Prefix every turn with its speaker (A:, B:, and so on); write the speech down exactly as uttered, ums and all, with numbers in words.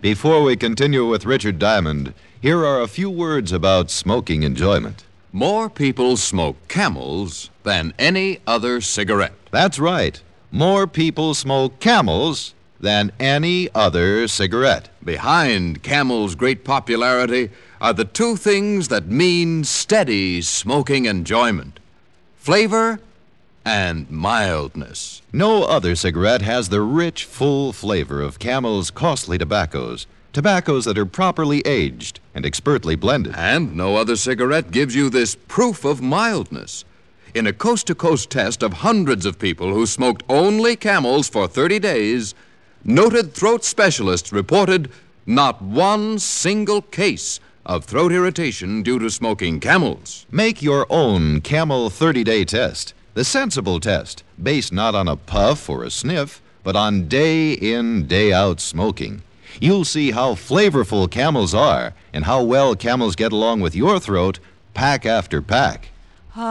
A: Before we continue with Richard Diamond, here are a few words about smoking enjoyment.
B: More people smoke Camels than any other cigarette.
A: That's right. More people smoke Camels than any other cigarette.
B: Behind Camel's great popularity are the two things that mean steady smoking enjoyment: flavor and mildness.
A: No other cigarette has the rich, full flavor of Camel's costly tobaccos, tobaccos that are properly aged and expertly blended.
B: And no other cigarette gives you this proof of mildness. In a coast-to-coast test of hundreds of people who smoked only Camels for thirty days, noted throat specialists reported not one single case of throat irritation due to smoking Camels.
A: Make your own Camel thirty-day test, the sensible test, based not on a puff or a sniff, but on day-in, day-out smoking. You'll see how flavorful Camels are and how well Camels get along with your throat, pack after pack.